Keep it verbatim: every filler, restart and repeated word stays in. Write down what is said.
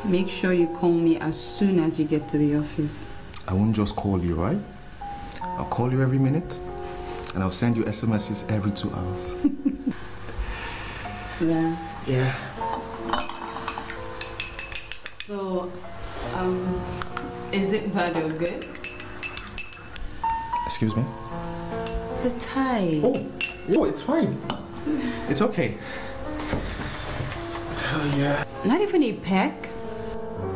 Make sure you call me as soon as you get to the office. I won't just call you, right? I'll call you every minute, and I'll send you S M Ses every two hours. Yeah. Yeah. So, um, is it bad or good? Excuse me? The tie. Oh, no, it's fine. It's okay. Oh, yeah. Not even a peck?